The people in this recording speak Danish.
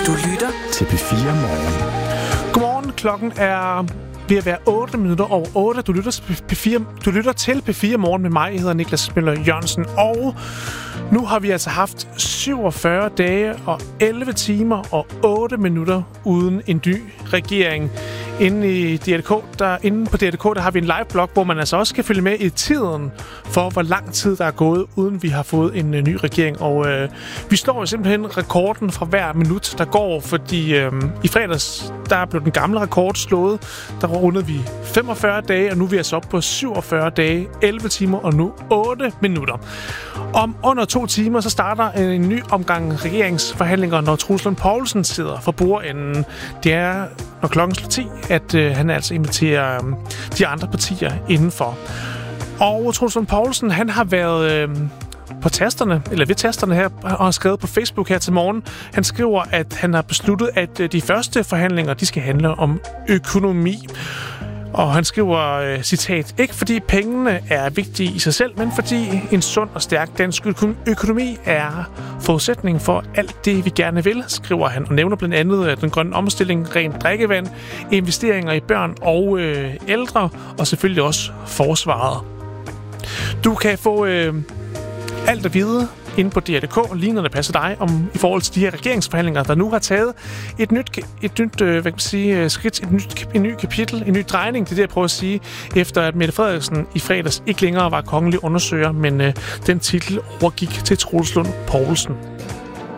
Du lytter til P4 Morgen. Godmorgen, klokken er ved at være 8 minutter over 8. Du lytter til P4 Morgen med mig. Jeg hedder Niklas Møller Jørgensen, og nu har vi altså haft 47 dage og 11 timer og 8 minutter uden en ny regering. Inde på DRK, der har vi en live-blog, hvor man altså også kan følge med i tiden for, hvor lang tid der er gået, uden vi har fået en ny regering. Og vi slår jo simpelthen rekorden fra hver minut, der går, fordi i fredags, der blev den gamle rekord slået. Der rundede vi 45 dage, og nu er vi altså oppe på 47 dage, 11 timer og nu 8 minutter. Om under 2 timer, så starter en ny omgang regeringsforhandlinger, når Troels Lund Poulsen sidder for bordenden. Det er, når klokken slår 10, at han altså inviterer de andre partier indenfor. Og Troels Lund Poulsen, han har været på tasterne, eller ved tasterne her, og har skrevet på Facebook her til morgen. Han skriver, at han har besluttet, at de første forhandlinger, de skal handle om økonomi. Og han skriver, citat, ikke fordi pengene er vigtige i sig selv, men fordi en sund og stærk dansk økonomi er forudsætning for alt det, vi gerne vil, skriver han. Og nævner blandt andet den grønne omstilling, rent drikkevand, investeringer i børn og ældre, og selvfølgelig også forsvaret. Du kan få alt at vide inde på DRK, lige når det passer dig, i forhold til de her regeringsforhandlinger, der nu har taget et nyt skridt, en ny kapitel, en ny drejning, det er det, jeg prøver at sige, efter at Mette Frederiksen i fredags ikke længere var kongelig undersøger, men den titel overgik til Troels Lund Poulsen.